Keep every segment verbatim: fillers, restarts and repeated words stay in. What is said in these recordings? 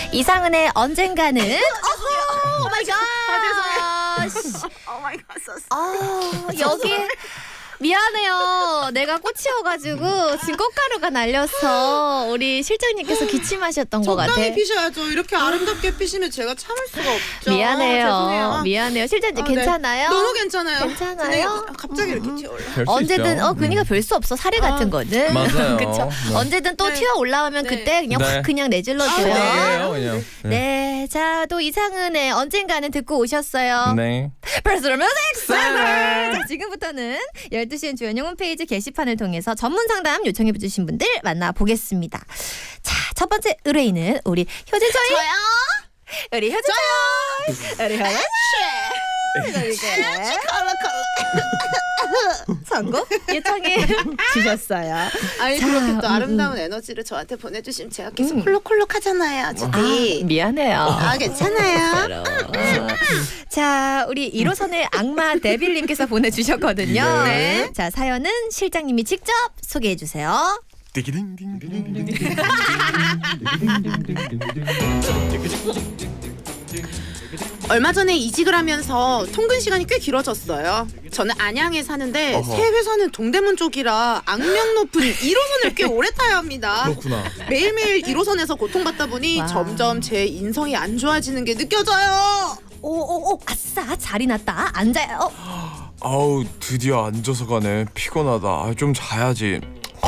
이상은의 언젠가는. 오 마이 갓. 오 마이 갓. 아, 여기 미안해요. 내가 꽃이어가지고 지금 꽃가루가 날려서 우리 실장님께서 기침하셨던 것 같아. 적당히 피셔야죠. 이렇게 아름답게 피시면 제가 참을 수가 없죠. 미안해요. 죄송해요. 미안해요. 실장님 아, 네. 괜찮아요? 너무 괜찮아요. 괜찮아요? 네, 갑자기 이렇게 튀어올라. 언제든 어 그니까 별 수 없어. 사례 같은 아, 거는. 맞아요. 그쵸? 네. 언제든 또 네. 튀어 올라오면 네. 그때 그냥 네. 확 그냥 내질러줘요. 아, 네. 그냥. 네, 자, 또 이상은의 언젠가는 듣고 오셨어요. 네. 퍼스널 뮤직 자, 지금부터는 열두 시엔 주연영 홈페이지 게시판을 통해서 전문 상담 요청해 주신 분들 만나보겠습니다. 자, 첫 번째 의뢰인은 우리 효진 저희. 저요? 우리 효진 저요. 우리 효진 씨. 컬러 컬러. 선곡 요청해 주셨어요. 아니 자, 그렇게 또 음, 아름다운 에너지를 저한테 보내주시면 제가 계속 음. 콜록콜록하잖아요. 아, 주디. 미안해요. 아, 괜찮아요. 자, 우리 일 호선의 악마 데빌님께서 보내주셨거든요. 네. 자, 사연은 실장님이 직접 소개해 주세요. 얼마 전에 이직을 하면서 통근 시간이 꽤 길어졌어요. 저는 안양에 사는데 어허. 새 회사는 동대문 쪽이라 악명 높은 일 호선을 꽤 오래 타야 합니다. 그렇구나. 매일매일 일 호선에서 고통받다 보니 와. 점점 제 인성이 안 좋아지는 게 느껴져요. 오오오 아싸 자리 났다 앉아요. 아우 드디어 앉아서 가네. 피곤하다. 아, 좀 자야지.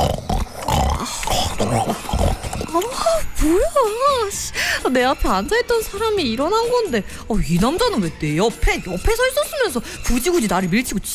뭐야 씨, 내 앞에 앉아있던 사람이 일어난 건데 어, 이 남자는 왜 내 옆에 옆에 서 있었으면서 굳이 굳이 나를 밀치고